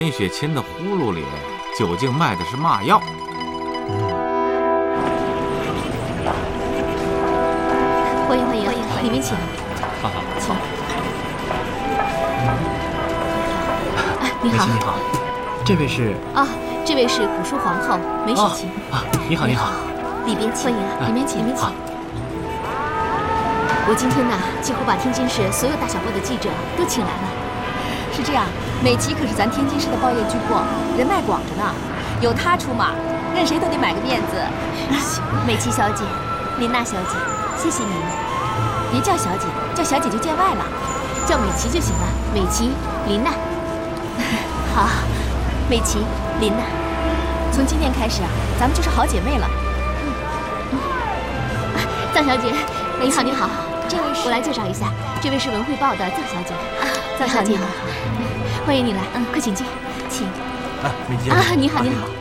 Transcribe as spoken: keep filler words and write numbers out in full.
林雪琴的葫芦里究竟卖的是嘛药？嗯， 欢迎欢迎欢迎，里面请。 好好， 请。啊，你好， 你好，这位是啊，这位是古书皇后梅雪琴。 啊，你好你好， 里边请，欢迎啊，里面请里面请。 好。 我今天呢，几乎把天津市所有大小报的记者都请来了。 是这样，美琪可是咱天津市的报业巨擘，人脉广着呢，有她出马，任谁都得买个面子。 美琪小姐，琳娜小姐，谢谢你们。 别叫小姐，叫小姐就见外了， 叫美琪就行了。美琪，琳娜。好，美琪，琳娜。 从今天开始啊，咱们就是好姐妹了。 嗯嗯。臧小姐，你好，你好。 这位是， 我来介绍一下，这位是文汇报的臧小姐。啊，臧小姐，你好，欢迎你来，嗯，快请进，请。 啊，美琪。 啊，你好，你好。